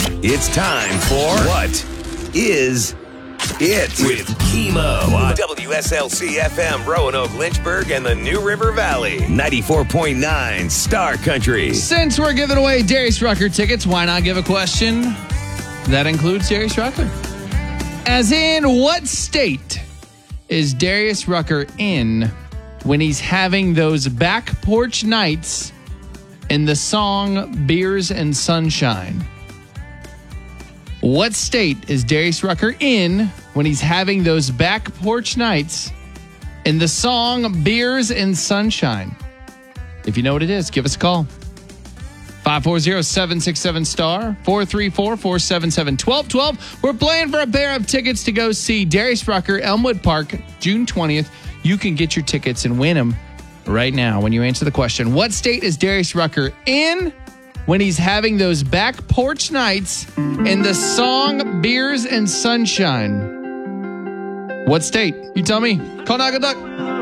It's time for What Is It? With Chemo on WSLC-FM, Roanoke, Lynchburg, and the New River Valley. 94.9 Star Country. Since we're giving away Darius Rucker tickets, why not give a question that includes Darius Rucker? As in, what state is Darius Rucker in when he's having those back porch nights in the song Beers and Sunshine? What state is Darius Rucker in when he's having those back porch nights in the song Beers and Sunshine? If you know what it is, give us a call. 540-767-STAR, 434-477-1212. We're playing for a pair of tickets to go see Darius Rucker, Elmwood Park, June 20th. You can get your tickets and win them right now when you answer the question. What state is Darius Rucker in when he's having those back porch nights in the song Beers and Sunshine? What state? You tell me. Call Naga Duck.